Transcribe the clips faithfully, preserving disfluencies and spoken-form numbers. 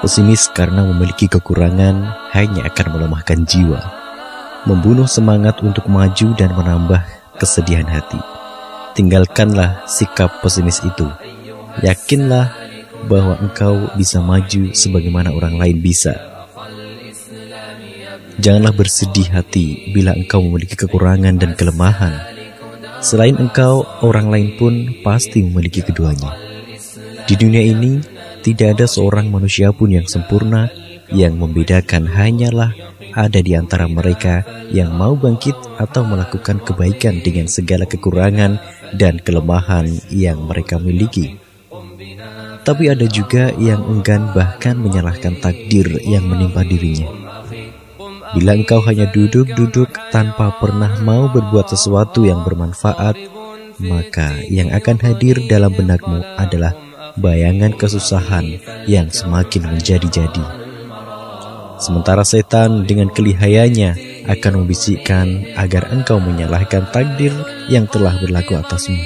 pesimis karena memiliki kekurangan hanya akan melemahkan jiwa, membunuh semangat untuk maju dan menambah kesedihan hati. Tinggalkanlah sikap pesimis itu. Yakinlah bahwa engkau bisa maju sebagaimana orang lain bisa. Janganlah bersedih hati bila engkau memiliki kekurangan dan kelemahan. Selain engkau, orang lain pun pasti memiliki keduanya. Di dunia ini, tidak ada seorang manusia pun yang sempurna. Yang membedakan hanyalah ada di antara mereka yang mau bangkit atau melakukan kebaikan dengan segala kekurangan dan kelemahan yang mereka miliki. Tapi ada juga yang enggan bahkan menyalahkan takdir yang menimpa dirinya. Bila engkau hanya duduk-duduk tanpa pernah mau berbuat sesuatu yang bermanfaat, maka yang akan hadir dalam benakmu adalah bayangan kesusahan yang semakin menjadi-jadi. Sementara setan dengan kelihayanya akan membisikkan agar engkau menyalahkan takdir yang telah berlaku atasmu.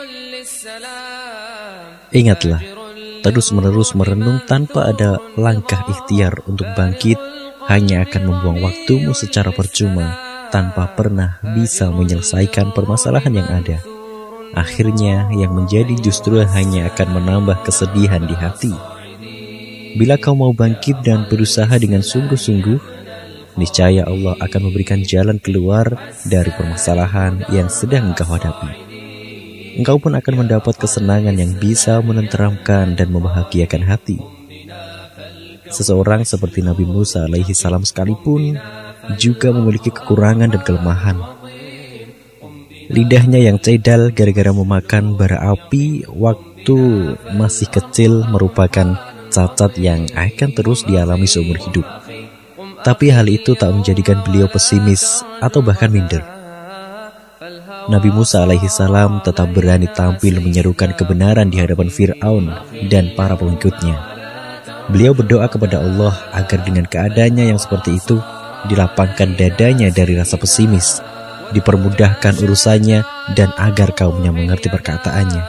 Ingatlah, terus-menerus merenung tanpa ada langkah ikhtiar untuk bangkit hanya akan membuang waktumu secara percuma tanpa pernah bisa menyelesaikan permasalahan yang ada. Akhirnya yang menjadi justru hanya akan menambah kesedihan di hati. Bila kau mau bangkit dan berusaha dengan sungguh-sungguh, niscaya Allah akan memberikan jalan keluar dari permasalahan yang sedang engkau hadapi. Engkau pun akan mendapat kesenangan yang bisa menenteramkan dan membahagiakan hati. Seseorang seperti Nabi Musa alaihi salam sekalipun juga memiliki kekurangan dan kelemahan. Lidahnya yang cedal gara-gara memakan bara api waktu masih kecil merupakan cacat yang akan terus dialami seumur hidup. Tapi hal itu tak menjadikan beliau pesimis atau bahkan minder. Nabi Musa alaihi salam tetap berani tampil menyerukan kebenaran di hadapan Fir'aun dan para pengikutnya. Beliau berdoa kepada Allah agar dengan keadaannya yang seperti itu dilapangkan dadanya dari rasa pesimis, dipermudahkan urusannya, dan agar kaumnya mengerti perkataannya.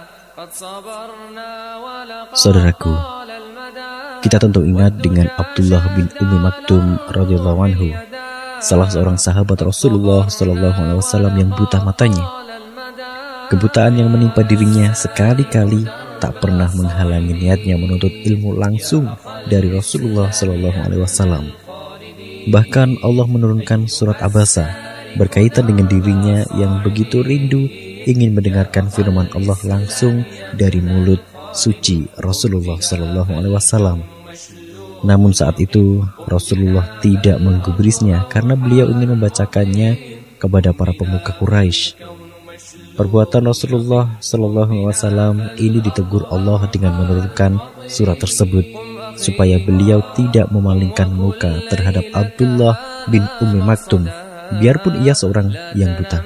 Saudaraku, kita tentu ingat dengan Abdullah bin Ummi Maktum radhiyallahu anhu, salah seorang sahabat Rasulullah shallallahu alaihi wasallam yang buta matanya. Kebutaan yang menimpa dirinya sekali-kali tak pernah menghalangi niatnya menuntut ilmu langsung dari Rasulullah shallallahu alaihi wasallam. Bahkan Allah menurunkan surat Abasa berkaitan dengan dirinya yang begitu rindu ingin mendengarkan firman Allah langsung dari mulut suci Rasulullah shallallahu alaihi wasallam. Namun saat itu Rasulullah tidak menggubrisnya karena beliau ingin membacakannya kepada para pemuka Quraisy. Perbuatan Rasulullah shallallahu alaihi wasallam ini ditegur Allah dengan menurunkan surat tersebut supaya beliau tidak memalingkan muka terhadap Abdullah bin Ummi Maktum, biarpun ia seorang yang buta.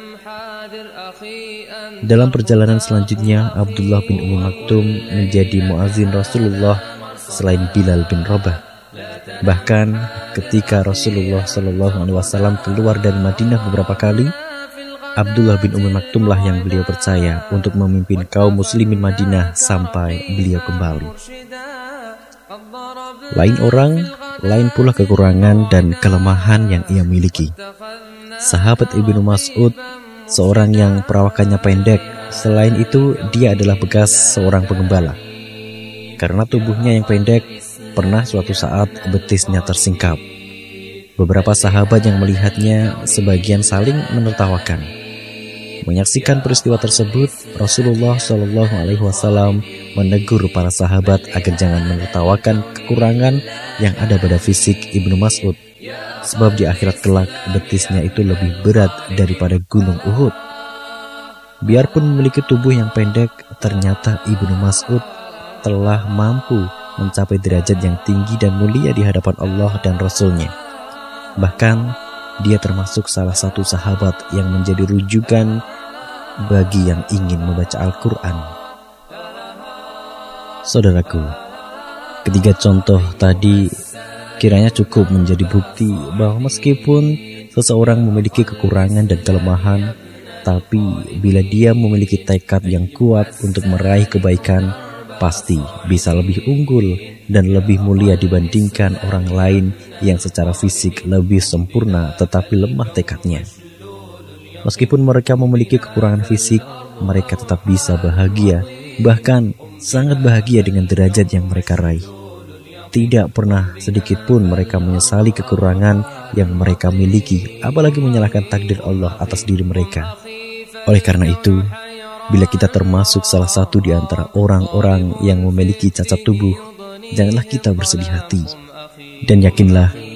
Dalam perjalanan selanjutnya, Abdullah bin Ummi Maktum menjadi muazin Rasulullah selain Bilal bin Rabah. Bahkan ketika Rasulullah shallallahu alaihi wasallam keluar dari Madinah beberapa kali, Abdullah bin Ummi Maktum lah yang beliau percaya untuk memimpin kaum muslimin Madinah sampai beliau kembali. Lain orang, lain pula kekurangan dan kelemahan yang ia miliki. Sahabat Ibnu Mas'ud, seorang yang perawakannya pendek, selain itu dia adalah bekas seorang penggembala. Karena tubuhnya yang pendek, pernah suatu saat betisnya tersingkap. Beberapa sahabat yang melihatnya sebagian saling menertawakan. Menyaksikan peristiwa tersebut, Rasulullah shallallahu alaihi wasallam menegur para sahabat agar jangan menertawakan kekurangan yang ada pada fisik Ibnu Mas'ud, sebab di akhirat kelak betisnya itu lebih berat daripada gunung Uhud. Biarpun memiliki tubuh yang pendek, ternyata Ibnu Mas'ud telah mampu mencapai derajat yang tinggi dan mulia di hadapan Allah dan Rasul-Nya. Bahkan dia termasuk salah satu sahabat yang menjadi rujukan bagi yang ingin membaca Al-Quran. Saudaraku, ketiga contoh tadi kiranya cukup menjadi bukti bahwa meskipun seseorang memiliki kekurangan dan kelemahan, tapi bila dia memiliki tekad yang kuat untuk meraih kebaikan, pasti bisa lebih unggul dan lebih mulia dibandingkan orang lain yang secara fisik lebih sempurna tetapi lemah tekadnya. Meskipun mereka memiliki kekurangan fisik, mereka tetap bisa bahagia, bahkan sangat bahagia dengan derajat yang mereka raih. Tidak pernah sedikit pun mereka menyesali kekurangan yang mereka miliki, apalagi menyalahkan takdir Allah atas diri mereka. Oleh karena itu, bila kita termasuk salah satu di antara orang-orang yang memiliki cacat tubuh, janganlah kita bersedih hati. Dan yakinlah